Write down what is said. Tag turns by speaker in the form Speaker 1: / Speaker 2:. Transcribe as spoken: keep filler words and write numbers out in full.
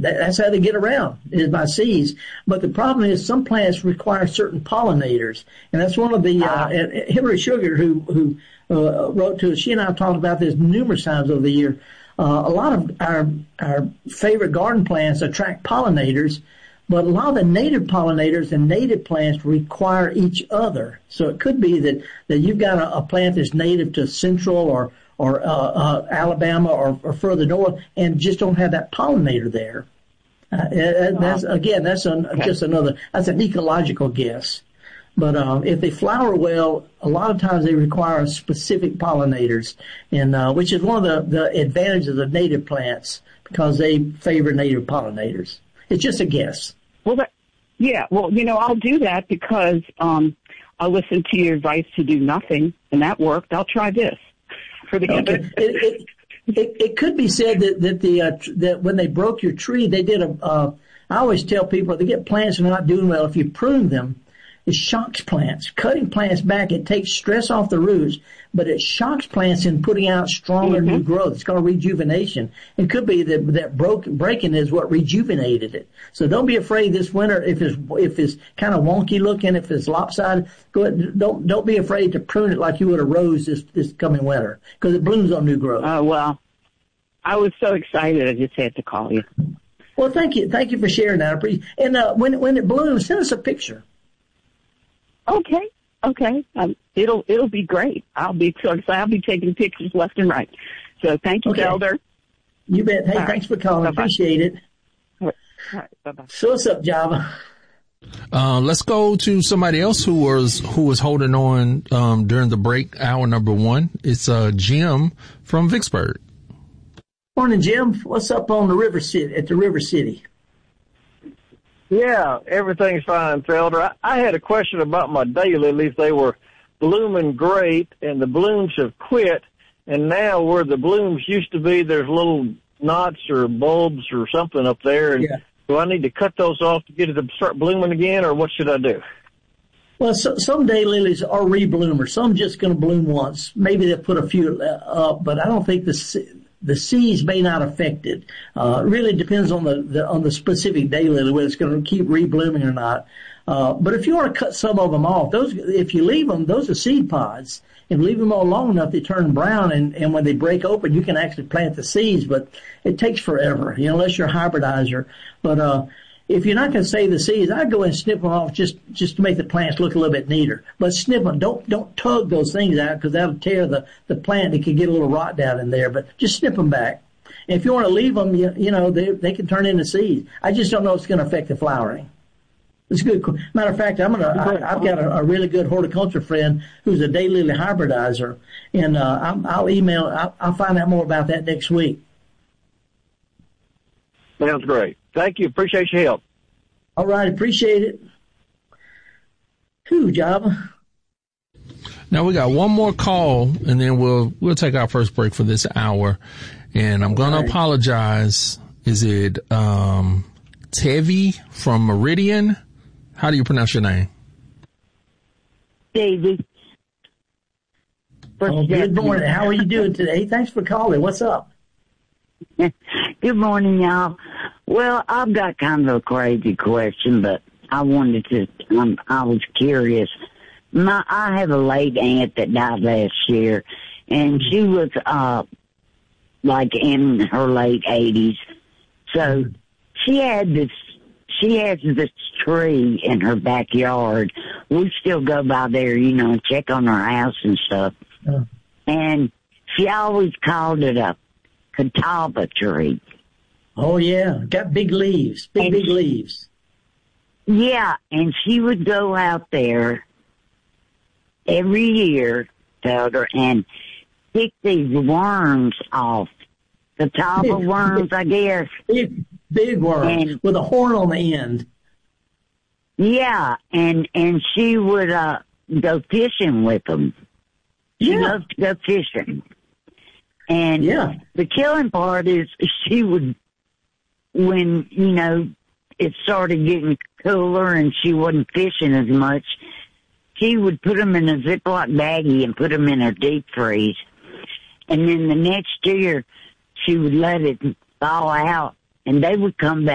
Speaker 1: that, that's how they get around, is by seeds. But the problem is some plants require certain pollinators. And that's one of the, uh, Hillary Sugar, who, who, uh, wrote to us, she and I have talked about this numerous times over the year. Uh, a lot of our, our favorite garden plants attract pollinators, but a lot of the native pollinators and native plants require each other. So it could be that, that you've got a, a plant that's native to Central or, or, uh, uh, Alabama or, or further north and just don't have that pollinator there. Uh, that's, again, that's an, okay. just another, that's an ecological guess. But, um, if they flower well, a lot of times they require specific pollinators, and, uh, which is one of the, the advantages of native plants because they favor native pollinators. It's just a guess.
Speaker 2: Well, that, yeah, well, you know, I'll do that because, um, I listened to your advice to do nothing and that worked. I'll try this for the
Speaker 1: okay. it, it, it, it could be said that, that the, uh, that when they broke your tree, they did a, uh, I always tell people they get plants that are not doing well. If you prune them, it shocks plants. Cutting plants back, it takes stress off the roots, but it shocks plants in putting out stronger mm-hmm. new growth. It's called rejuvenation. It could be that that broke, breaking is what rejuvenated it. So don't be afraid this winter if it's if it's kind of wonky looking, if it's lopsided. Go ahead, don't don't be afraid to prune it like you would a rose this this coming winter because it blooms on new growth.
Speaker 2: Oh well, I was so excited I just had to call you.
Speaker 1: Well, thank you, thank you for sharing that. And uh, when when it blooms, send us a picture.
Speaker 2: Okay, okay. Um, it'll it'll be great. I'll be so excited. I'll be taking pictures left and right. So thank you,
Speaker 1: okay.
Speaker 2: Elder.
Speaker 1: You bet. Hey,
Speaker 2: All
Speaker 1: thanks
Speaker 2: right.
Speaker 1: for calling.
Speaker 2: Bye-bye.
Speaker 1: Appreciate it.
Speaker 2: All right. All right. Bye-bye.
Speaker 1: So what's up, Java?
Speaker 3: Uh, let's go to somebody else who was who was holding on um, during the break, hour number one. It's uh, Jim from Vicksburg.
Speaker 1: Morning, Jim. What's up on the River City at the River City?
Speaker 4: Yeah, everything's fine, Felder. I, I had a question about my daylilies. They were blooming great, and the blooms have quit. And now where the blooms used to be, there's little knots or bulbs or something up there. And
Speaker 1: yeah.
Speaker 4: do I need to cut those off to get it to start blooming again, or what should I do?
Speaker 1: Well, so, some daylilies are rebloomers. Some just going to bloom once. Maybe they'll put a few up, but I don't think the the seeds may not affect it. Uh, it really depends on the, the on the specific daylily whether it's going to keep reblooming or not. Uh, but if you want to cut some of them off, those if you leave them, those are seed pods. If you leave them all long enough, they turn brown, and, and when they break open, you can actually plant the seeds. But it takes forever, you know, unless you're a hybridizer. But uh, if you're not going to save the seeds, I'd go and snip them off just just to make the plants look a little bit neater. But snip them. Don't don't tug those things out because that'll tear the the plant. It could get a little rot down in there. But just snip them back. And if you want to leave them, you, you know, they they can turn into seeds. I just don't know if it's going to affect the flowering. It's good. Matter of fact, I'm gonna. I, I've got a, a really good horticulture friend who's a daylily hybridizer, and uh, I'm, I'll email. I'll, I'll find out more about that next week.
Speaker 4: Sounds great. Thank you. Appreciate your help.
Speaker 1: All right, appreciate it. Whew, Java.
Speaker 3: Now we got one more call, and then we'll we'll take our first break for this hour. And I'm going right. to apologize. Is it um, Tevi from Meridian? How do you pronounce your name?
Speaker 5: David.
Speaker 1: Oh, good morning. How are you doing today? Thanks for calling. What's up?
Speaker 5: Good morning, y'all. Well, I've got kind of a crazy question, but I wanted to, um, I was curious. My, I have a late aunt that died last year, and she was, uh, like in her late eighties. So she had this, she has this tree in her backyard. We still go by there, you know, and check on her house and stuff. Oh. And she always called it a catawba tree.
Speaker 1: Oh, yeah. Got big leaves, big, and big leaves.
Speaker 5: Yeah, and she would go out there every year, Felder, and pick these worms off. Catawba worms, I guess.
Speaker 1: Big, big worms and, with a horn on the end.
Speaker 5: Yeah, and and she would uh go fishing with them. She
Speaker 1: yeah.
Speaker 5: loved to go fishing. And
Speaker 1: yeah.
Speaker 5: the killing part is she would, when, you know, it started getting cooler and she wasn't fishing as much, she would put them in a Ziploc baggie and put them in her deep freeze. And then the next year, she would let it thaw out, and they would come back.